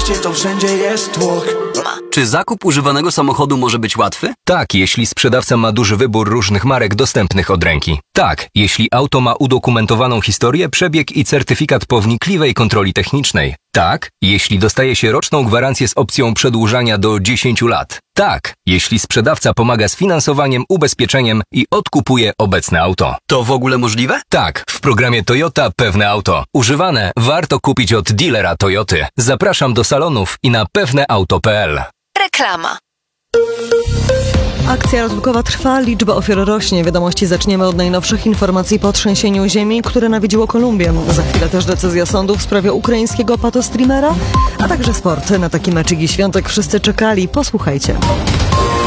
mieście to wszędzie jest tłok. Czy zakup używanego samochodu może być łatwy? Tak, jeśli sprzedawca ma duży wybór różnych marek dostępnych od ręki. Tak, jeśli auto ma udokumentowaną historię, przebieg i certyfikat po wnikliwej kontroli technicznej. Tak, jeśli dostaje się roczną gwarancję z opcją przedłużania do 10 lat. Tak, jeśli sprzedawca pomaga z finansowaniem, ubezpieczeniem i odkupuje obecne auto. To w ogóle możliwe? Tak, w programie Toyota Pewne Auto. Używane warto kupić od dealera Toyoty. Zapraszam do salonów i na pewneauto.pl. Reklama. Akcja ratunkowa trwa, liczba ofiar rośnie. Wiadomości zaczniemy od najnowszych informacji po trzęsieniu ziemi, które nawiedziło Kolumbię. Za chwilę też decyzja sądu w sprawie ukraińskiego patostreamera, a także sport. Na taki mecz Igi Świątek wszyscy czekali. Posłuchajcie.